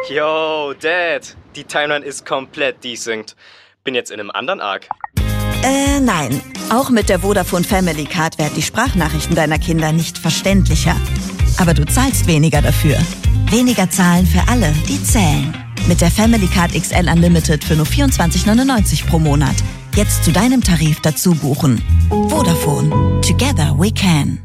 Yo, Dad, die Timeline ist komplett desynced. Bin jetzt in einem anderen Arc. Nein. Auch mit der Vodafone Family Card werden die Sprachnachrichten deiner Kinder nicht verständlicher. Aber du zahlst weniger dafür. Weniger zahlen für alle, die zählen. Mit der Family Card XL Unlimited für nur 24,99 pro Monat. Jetzt zu deinem Tarif dazu buchen. Vodafone. Together we can.